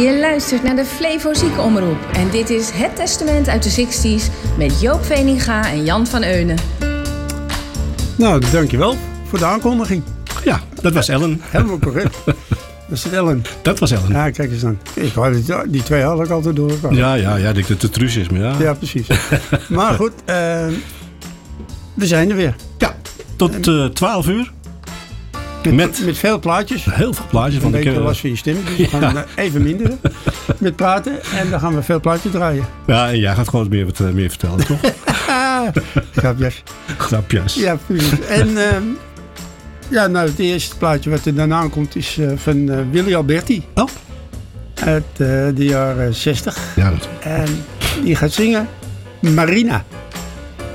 Je luistert naar de Flevo Ziekenomroep en dit is Het Testament uit de 60's met Joop Veninga en Jan van Eunen. Nou, dankjewel voor de aankondiging. Ja, dat was Ellen. Helemaal correct. Dat is het Ellen. Dat was Ellen. Ja, kijk eens dan. Die twee had ik altijd door elkaar. Ja, ik denk dat het truus is, maar ja. Ja, precies. Maar goed, we zijn er weer. Ja, tot 12 uur. Met veel plaatjes. Heel veel plaatjes. Een beetje last van je stem. Dus we gaan even minderen met praten. En dan gaan we veel plaatjes draaien. Ja, en jij gaat gewoon meer vertellen, toch? Grapjes. Grapjes. Ja, precies. En het eerste plaatje wat er daarna komt is van Willy Alberti. Oh. Uit de jaren 60. Ja, dat. En die gaat zingen Marina.